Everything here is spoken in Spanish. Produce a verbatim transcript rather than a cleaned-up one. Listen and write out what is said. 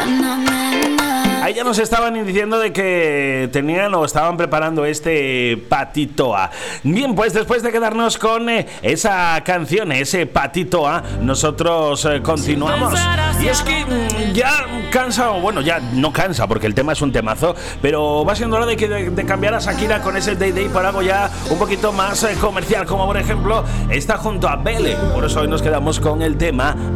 Ahí ya nos estaban diciendo de que tenían o estaban preparando este Patitoa. Bien, pues después de quedarnos con eh, esa canción, ese Patitoa, nosotros eh, continuamos. Y es que mm, ya cansa, o bueno, ya no cansa porque el tema es un temazo, pero va siendo hora de, que, de, de cambiar a Shakira con ese Day Day por algo ya un poquito más eh, comercial, como por ejemplo está junto a Belle. Por eso hoy nos quedamos con el tema